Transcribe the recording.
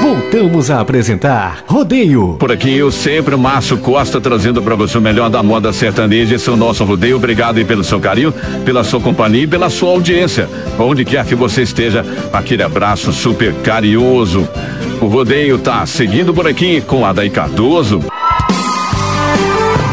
voltamos a apresentar Rodeio. Por aqui eu sempre, Márcio Costa, trazendo para você o melhor da moda sertaneja. Esse é o nosso Rodeio. Obrigado aí pelo seu carinho, pela sua companhia e pela sua audiência. Onde quer que você esteja, aquele abraço super carinhoso. O Rodeio tá seguindo por aqui com Adair Cardoso.